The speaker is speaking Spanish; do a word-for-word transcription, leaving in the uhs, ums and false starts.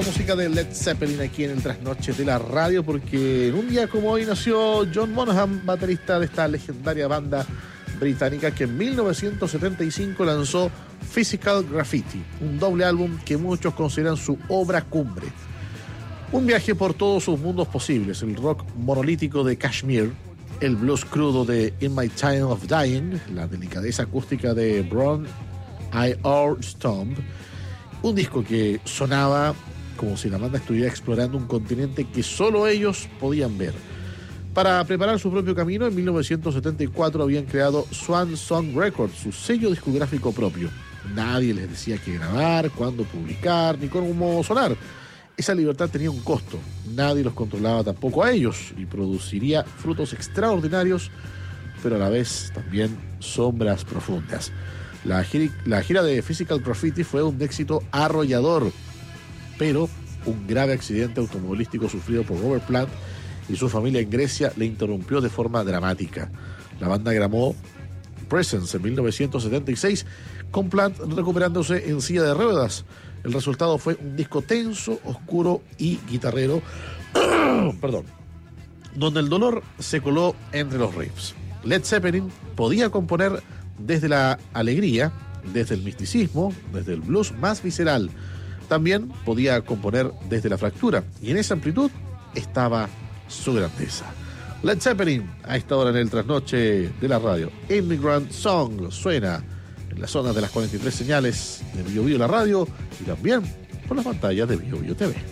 Música de Led Zeppelin aquí en el Trasnoche de la Radio, porque en un día como hoy nació John Bonham, baterista de esta legendaria banda británica que en mil novecientos setenta y cinco lanzó Physical Graffiti, un doble álbum que muchos consideran su obra cumbre. Un viaje por todos sus mundos posibles: el rock monolítico de Kashmir, el blues crudo de In My Time of Dying, la delicadeza acústica de Brown Eyre Stomp, un disco que sonaba como si la banda estuviera explorando un continente que solo ellos podían ver. Para preparar su propio camino, en mil novecientos setenta y cuatro habían creado Swan Song Records, su sello discográfico propio. Nadie les decía qué grabar, cuándo publicar, ni cómo sonar. Esa libertad tenía un costo. Nadie los controlaba tampoco a ellos, y produciría frutos extraordinarios, pero a la vez también sombras profundas. La gira, la gira de Physical Graffiti fue un éxito arrollador, pero un grave accidente automovilístico sufrido por Robert Plant y su familia en Grecia le interrumpió de forma dramática. La banda grabó Presence en mil novecientos setenta y seis, con Plant recuperándose en silla de ruedas. El resultado fue un disco tenso, oscuro y guitarrero, perdón, donde el dolor se coló entre los riffs. Led Zeppelin podía componer desde la alegría, desde el misticismo, desde el blues más visceral. También podía componer desde la fractura, y en esa amplitud estaba su grandeza. Led Zeppelin, a esta hora en el Trasnoche de la Radio. Immigrant Song suena en las zonas de las cuarenta y tres señales de Bio Bio la Radio, y también por las pantallas de Bio Bio T V.